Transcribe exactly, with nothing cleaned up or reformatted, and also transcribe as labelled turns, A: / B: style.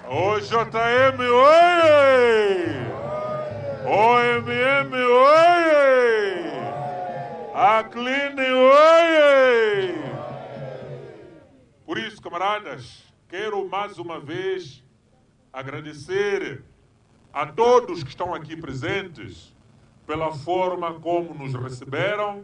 A: O J M, oi! O M M, oi! A Cline, oi! Por isso, camaradas, quero mais uma vez agradecer a todos que estão aqui presentes pela forma como nos receberam,